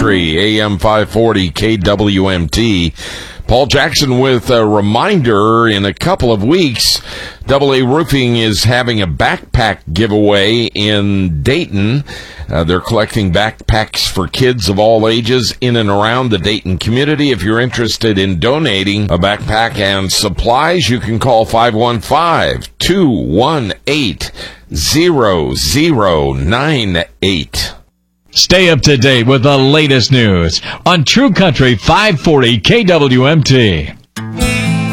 Country, AM 540 KWMT. Paul Jackson with a reminder, in a couple of weeks, AA Roofing is having a backpack giveaway in Dayton. They're collecting backpacks for kids of all ages in and around the Dayton community. If you're interested in donating a backpack and supplies, you can call 515-218-0098. Stay up to date with the latest news on True Country 540 KWMT.